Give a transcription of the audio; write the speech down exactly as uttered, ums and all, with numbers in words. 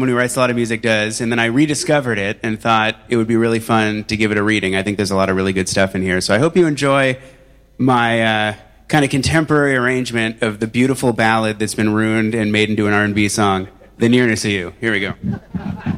someone who writes a lot of music does, and then I rediscovered it and thought it would be really fun to give it a reading. I think there's a lot of really good stuff in here. So I hope you enjoy my uh, kind of contemporary arrangement of the beautiful ballad that's been ruined and made into an R and B song, The Nearness of You. Here we go.